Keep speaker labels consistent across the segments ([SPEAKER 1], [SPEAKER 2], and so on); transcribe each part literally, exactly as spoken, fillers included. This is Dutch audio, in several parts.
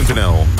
[SPEAKER 1] punt n l.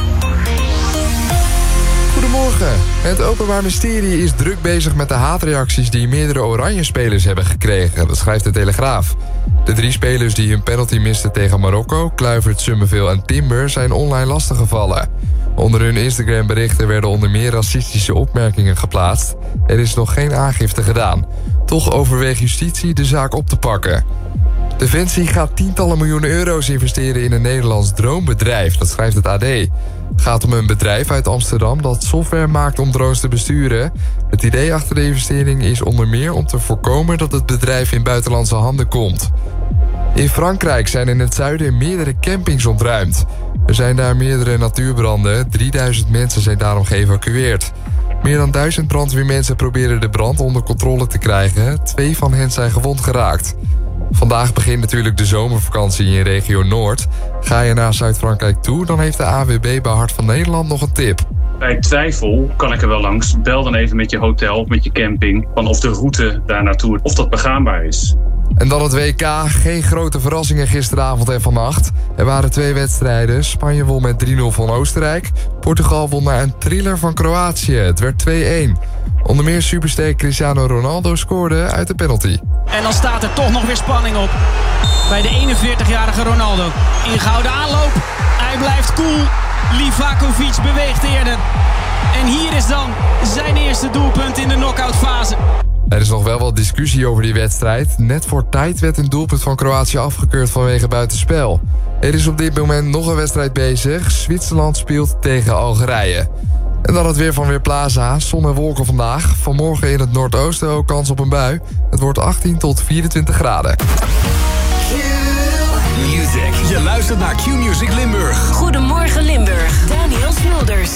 [SPEAKER 2] Goedemorgen. Het Openbaar Ministerie is druk bezig met de haatreacties die meerdere Oranje-spelers hebben gekregen. Dat schrijft de Telegraaf. De drie spelers die hun penalty misten tegen Marokko, Kluivert, Summerville en Timber, zijn online lastiggevallen. Onder hun Instagram-berichten werden onder meer racistische opmerkingen geplaatst. Er is nog geen aangifte gedaan. Toch overweegt justitie de zaak op te pakken. Defensie gaat tientallen miljoenen euro's investeren in een Nederlands droombedrijf. Dat schrijft het A D. Het gaat om een bedrijf uit Amsterdam dat software maakt om drones te besturen. Het idee achter de investering is onder meer om te voorkomen dat het bedrijf in buitenlandse handen komt. In Frankrijk zijn in het zuiden meerdere campings ontruimd. Er zijn daar meerdere natuurbranden. drieduizend mensen zijn daarom geëvacueerd. Meer dan duizend brandweermensen proberen de brand onder controle te krijgen. Twee van hen zijn gewond geraakt. Vandaag begint natuurlijk de zomervakantie in regio Noord. Ga je naar Zuid-Frankrijk toe, dan heeft de A W B bij Hart van Nederland nog een tip.
[SPEAKER 3] Bij twijfel kan ik er wel langs. Bel dan even met je hotel, met je camping, van of de route daar naartoe, of dat begaanbaar is.
[SPEAKER 2] En dan het W K. Geen grote verrassingen gisteravond en vannacht. Er waren twee wedstrijden. Spanje won met drie nul van Oostenrijk. Portugal won na een thriller van Kroatië. Het werd twee-een. Onder meer superster Cristiano Ronaldo scoorde uit de penalty.
[SPEAKER 4] En dan staat er toch nog weer spanning op. Bij de eenenveertigjarige Ronaldo. Ingehouden aanloop. Hij blijft cool. Livakovic beweegt eerder. En hier is dan zijn eerste doelpunt in de knock-out fase.
[SPEAKER 2] Er is nog wel wat discussie over die wedstrijd. Net voor tijd werd een doelpunt van Kroatië afgekeurd vanwege buitenspel. Er is op dit moment nog een wedstrijd bezig. Zwitserland speelt tegen Algerije. En dan het weer van Weerplaza. Zon en wolken vandaag. Vanmorgen in het noordoosten ook kans op een bui. Het wordt achttien tot vierentwintig graden.
[SPEAKER 5] Q-Music. Je luistert naar Q-Music Limburg.
[SPEAKER 6] Goedemorgen.